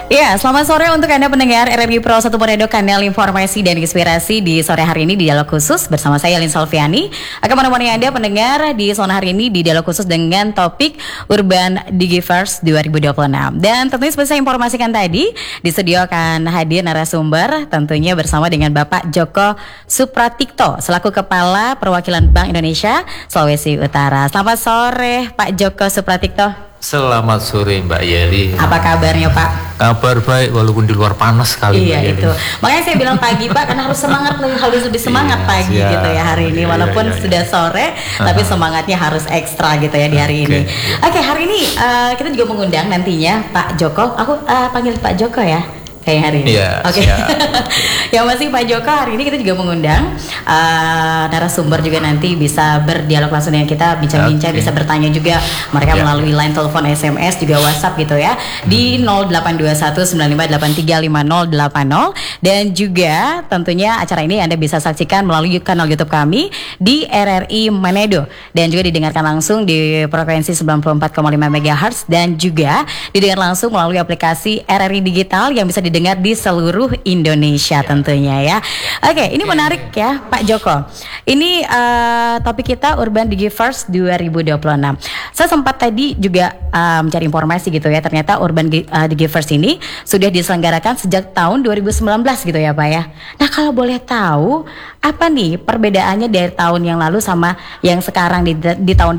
Ya, selamat sore untuk Anda pendengar RRI Pro 1 Moredo, kanal informasi dan inspirasi di sore hari ini di Dialog Khusus bersama saya Lin Solviani. Akan menemani Anda pendengar di zona hari ini di Dialog Khusus dengan topik Urban Digivers 2026. Dan tentunya seperti saya informasikan tadi, di studio akan hadir narasumber tentunya bersama dengan Bapak Joko Supratikto selaku Kepala Perwakilan Bank Indonesia Sulawesi Utara. Selamat sore Pak Joko Supratikto. Selamat sore Mbak Yeli. Apa kabarnya Pak? Kabar baik walaupun di luar panas sekali. Iya Mbak Yeli. itu. Makanya saya bilang pagi Pak, karena harus semangat nih, harus lebih semangat pagi siap. gitu ya hari ini. Walaupun sudah sore, tapi semangatnya harus ekstra gitu ya di hari ini. Oke, hari ini kita juga mengundang nantinya Pak Joko. Aku panggil Pak Joko ya. Kayak hari ini. Iya, Oke. Yang masih Pak Joko, hari ini kita juga mengundang narasumber juga nanti bisa berdialog langsung dengan kita, bincang-bincang, bisa bertanya juga mereka melalui line telepon, SMS, juga WhatsApp gitu ya. Di 082195835080 dan juga tentunya acara ini Anda bisa saksikan melalui kanal YouTube kami di RRI Manado dan juga didengarkan langsung di frekuensi 94,5 MHz dan juga didengar langsung melalui aplikasi RRI Digital yang bisa didengar di seluruh Indonesia tentunya ya. Oke, ini menarik ya Pak Joko. Ini topik kita Urban Digivers 2026. Saya sempat tadi juga mencari informasi gitu ya. Ternyata Urban Digivers ini sudah diselenggarakan sejak tahun 2019 gitu ya Pak ya. Nah, kalau boleh tahu apa nih perbedaannya dari tahun yang lalu sama yang sekarang di tahun